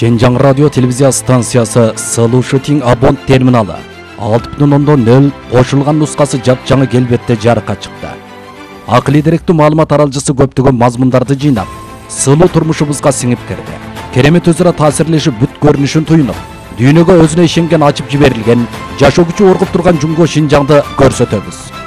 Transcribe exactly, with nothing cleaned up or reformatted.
Şenjan Radyo Televizya Stansiyası Solution Abon terminali алты бүтүн ондон нөл кошулган нускасы жапжаңы келбетте жарыкка чыкты. Акылый деректүү маалымат аралжысы көптөгөн мазмундарды жыйнап, сылуу турмушубузга сиңип кирди. Керемет өзара таасирлешип бүт көрүнүшүн туюнуп, дүйнөгө өзүнө ишенген ачып жиберилген, жашоо күчү оргуп турган Жумго Шинжаңды көрсөтөбүз.